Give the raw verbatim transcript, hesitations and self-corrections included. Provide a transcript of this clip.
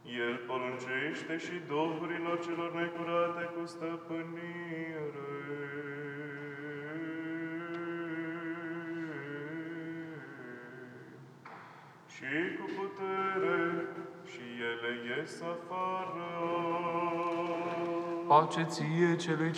El poruncește și duhurilor celor necurate cu stăpânire. Și cu putere, și ele ies afară. Pace ție, celui